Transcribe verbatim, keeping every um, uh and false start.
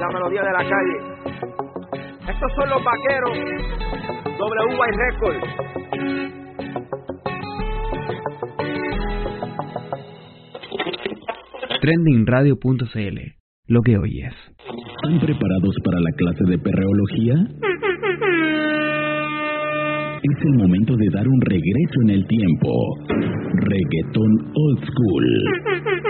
la melodía de la calle. Estos son los vaqueros, W Y Records. trending radio punto c l, lo que oyes. ¿Están preparados para la clase de perreología? Es el momento de dar un regreso en el tiempo. Reggaetón Old School.